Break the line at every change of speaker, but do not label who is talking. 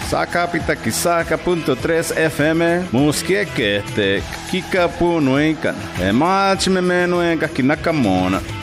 Sakapita Kisaka.3 FM. Muskieke te kikapu nuenkan. Emach memenuenka kinakamona.